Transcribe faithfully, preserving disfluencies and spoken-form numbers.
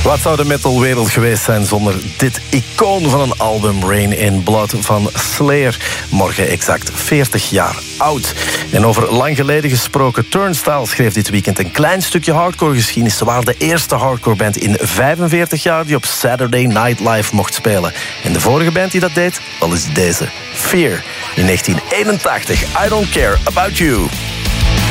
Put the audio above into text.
Wat zou de metalwereld geweest zijn zonder dit icoon van een album, Rain in Blood van Slayer. Morgen exact veertig jaar oud. En over lang geleden gesproken, Turnstile schreef dit weekend een klein stukje hardcore geschiedenis. Ze waren de eerste hardcore band in vijfenveertig jaar die op Saturday Night Live mocht spelen. En de vorige band die dat deed, wel is deze, Fear. In negentien eenentachtig, I Don't Care About You.